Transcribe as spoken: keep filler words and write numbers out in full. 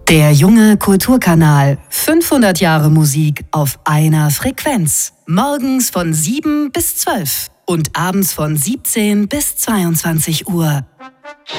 Der junge Kulturkanal. fünfhundert Jahre Musik auf einer Frequenz. Morgens von sieben bis zwölf und abends von siebzehn bis zweiundzwanzig Uhr.